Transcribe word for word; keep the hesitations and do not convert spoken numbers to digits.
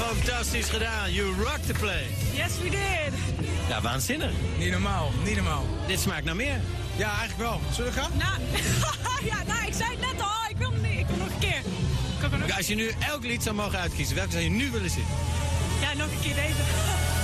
Fantastisch gedaan. You rock the place. Yes, we did. Ja, waanzinnig. Niet normaal, niet normaal. Dit smaakt naar meer. Ja, eigenlijk wel. Zullen we gaan? Nou, ja, nou, ik zei het net al. Ik wil niet. Ik wil nog een keer. Kan ik nog... Als je nu elk lied zou mogen uitkiezen, welke zou je nu willen zien? Ja, nog een keer deze.